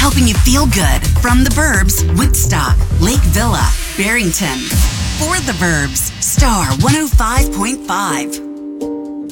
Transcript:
helping you feel good from the Burbs, Woodstock, Lake Villa, Barrington. For the Burbs, Star 105.5.